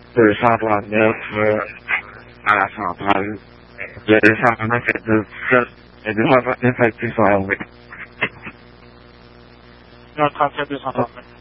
239 à la centrale. Le changement fait de 2 effectifs sur la route. 137 239.